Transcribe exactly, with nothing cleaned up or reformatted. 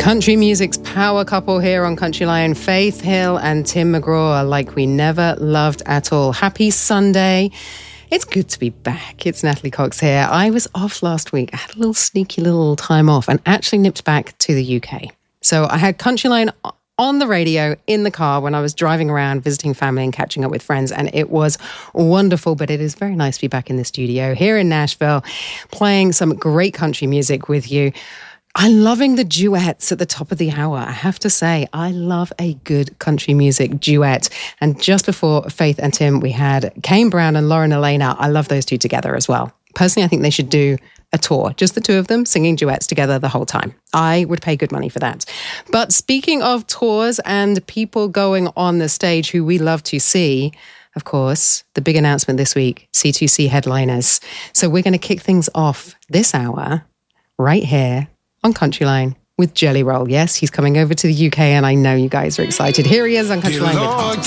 Country music's power couple here on Countryline, Faith Hill and Tim McGraw, are like we never loved at all. Happy Sunday. It's good to be back. It's Natalie Cox here. I was off last week. I had a little sneaky little time off and actually nipped back to the U K. So I had Countryline on the radio in the car when I was driving around visiting family and catching up with friends, and it was wonderful. But it is very nice to be back in the studio here in Nashville, playing some great country music with you. I'm loving the duets at the top of the hour. I have to say, I love a good country music duet. And just before Faith and Tim, we had Kane Brown and Lauren Elena. I love those two together as well. Personally, I think they should do a tour, just the two of them singing duets together the whole time. I would pay good money for that. But speaking of tours and people going on the stage who we love to see, of course, the big announcement this week, C two C headliners. So we're going to kick things off this hour right here on Countryline with Jelly Roll. Yes, he's coming over to the U K and I know you guys are excited. Here he is on Countryline with Heart.